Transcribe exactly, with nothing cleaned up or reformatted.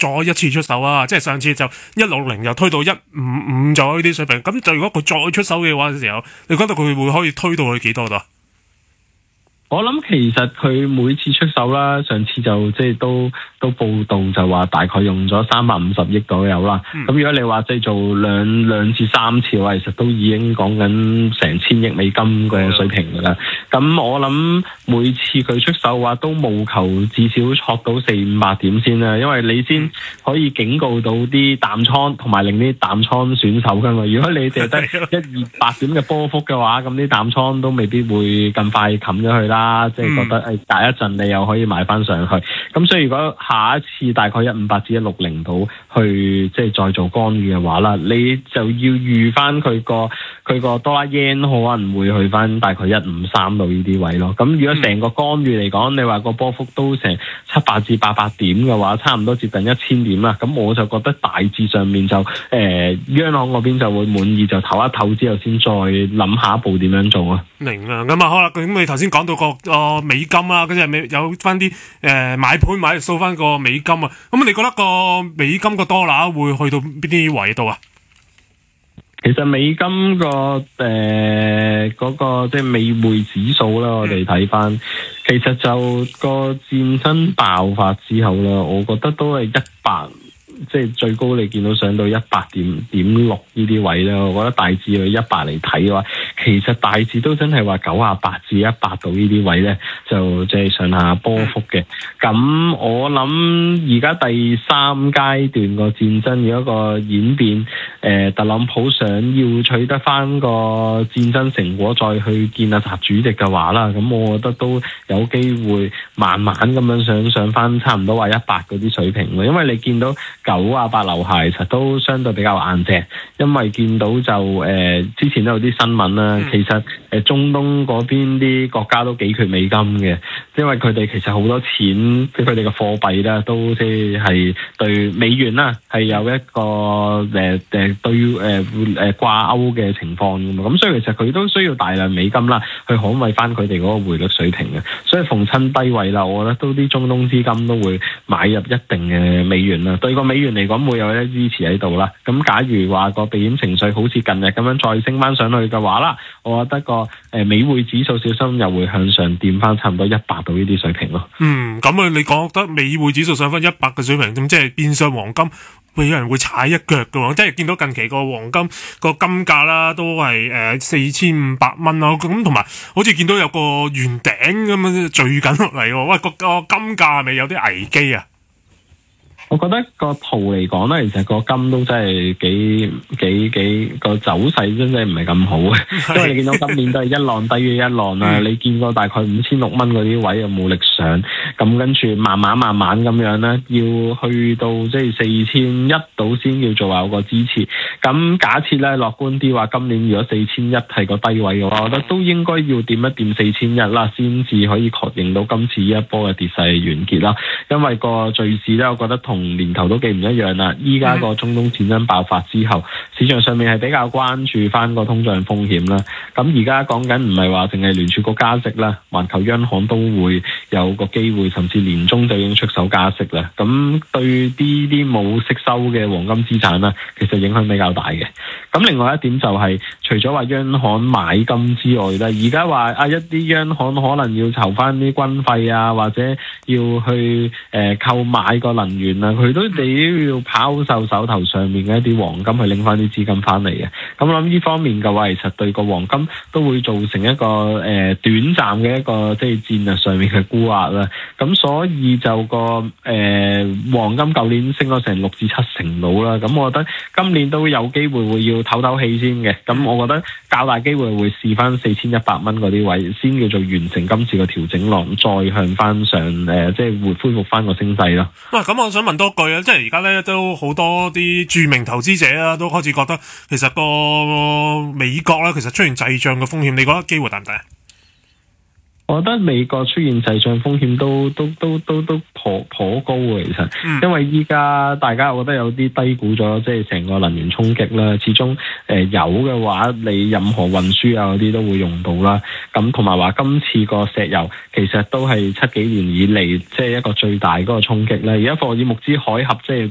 再一次出手啊！即係上次就一六零又推到一五五咗呢啲水平，咁就如果佢再出手嘅話嘅時候，你覺得佢會可以推到去幾多度啊？ 我諗其實佢每次出手啦，上次就即係都都報道就話大概用咗三百五十億左右啦。咁、嗯、如果你話即係做兩兩次三次嘅話，其實都已經講緊成千億美金個水平噶啦。咁、嗯、我諗每次佢出手嘅話，都務求至少戳到四五百點先啦，因為你先可以警告到啲淡倉，同埋令啲淡倉選手噶嘛。如果你淨係得一二百點嘅波幅嘅話，咁啲淡倉都未必會咁快冚咗去啦。即係覺得誒，隔一陣你又可以買翻上去，咁所以如果下一次大概一五八至一六零度去即係再做干預嘅話啦，你就要預翻佢個佢個多啦 yen 可能會去翻大概一五三度呢啲位咯。咁如果成個干預嚟講，你話個波幅都成七百至八百點嘅話，差唔多接近一千點啦。咁我就覺得大致上面就誒、呃、央行嗰邊就會滿意，就唞一唞之後先再諗下一步點樣做啊。 明啊，咁啊好啦，咁你頭先講到個個美金啊，跟住美有翻啲誒買盤買掃翻個美金啊，咁你覺得個美金個多拿會去到邊啲位度啊？ 其實美金個誒嗰個即係美匯指數啦，我哋睇翻，其實就個戰爭爆發之後啦，我覺得都係一百。即係最高你見到上到一百點點六呢啲位咧，我覺得大致去一百嚟睇嘅話，其實大致都真係話九啊八至一百度呢啲位咧，就即係上下波幅嘅。咁我諗而家第三階段個戰爭有一個演變，誒、呃、特朗普想要取得翻個戰爭成果，再去見阿習主席嘅話啦，咁我覺得都有機會慢慢咁樣上上翻差唔多話一百嗰啲水平咯，因為你見到九啊八樓下其實都相對比較硬淨，因為見到就誒、呃、之前都有啲新聞啦，其實誒中東嗰邊啲國家都幾缺美金嘅，因為佢哋其實好多錢，佢哋嘅貨幣咧都即係對美元啦係有一個誒誒、呃、對誒誒掛鈎嘅情況㗎嘛，咁所以其實佢都需要大量美金啦去捍衛翻佢哋嗰個匯率水平嘅，所以逢親低位啦，我覺得都啲中東資金都會買入一定嘅美元啦，對個美元嚟講會有一支持喺度啦。咁假如話個避險情緒好似近日咁樣再升翻上去嘅話啦，我覺得個誒美匯指數小心又會向上掂翻差唔多一百度呢啲水平咯。 嗯，咁啊，你覺得美匯指數上翻一百嘅水平，咁即係變相黃金會有人會踩一腳嘅喎，即係見到近期個黃金個金價啦都係誒四千五百蚊咯，咁同埋好似見到有個圓頂咁樣墜緊落嚟喎，喂個個金價係咪有啲危機啊？ 我覺得個圖嚟講咧，其實個金都真係幾幾幾個走勢真係唔係咁好嘅，因為你見到今年都係一浪低於一浪啦。你見過大概五千六蚊嗰啲位又冇力上，咁跟住慢慢慢慢咁樣咧，要去到即係四千一度先叫做話有個支持。咁假設咧樂觀啲話，今年如果四千一係個低位嘅話，我覺得都應該要掂一掂四千一啦，先至可以確認到今次呢一波嘅跌勢完結啦。因為個敘事咧，我覺得同同年頭都幾唔一樣啦！依家個中東戰爭爆發之後，市場上面係比較關注翻個通脹風險啦。咁而家講緊唔係話淨係聯儲局加息啦，環球央行都會有個機會，甚至年中就已經出手加息啦。咁對啲啲冇息收嘅黃金資產啦，其實影響比較大嘅。咁另外一點就係、是，除咗話央行買金之外咧，而家話啊一啲央行可能要籌翻啲軍費啊，或者要去誒購、呃、買個能源啊。佢都哋要拋售手頭上面嘅一啲黃金去拎翻啲資金翻嚟嘅，咁我諗呢方面嘅話，其實對個黃金都會造成一個誒、呃、短暫嘅一個即係戰略上面嘅沽壓啦。咁所以就個誒、呃、黃金舊年升咗成六至七成到啦，咁我覺得今年都有機會會要唞唞氣先嘅。咁我覺得較大機會會試翻四千一百蚊嗰啲位，先叫做完成今次嘅調整浪，再向翻上誒、呃、即係會恢復翻個升勢咯。 喂，咁我想問多句啊，即係而家咧都好多啲著名投資者啦，都開始覺得其實個美國咧其實出現滯脹嘅風險，你覺得機會大唔大？ 我覺得美國出現滯脹風險都都都都都頗頗高嘅，其實，嗯、因為依家大家我覺得有啲低估咗，即係成個能源衝擊啦。始終誒、呃、有嘅話，你任何運輸啊嗰啲都會用到啦。咁同埋話今次個石油其實都係七幾年以嚟即係一個最大嗰個衝擊啦。而家霍爾木茲海峽即係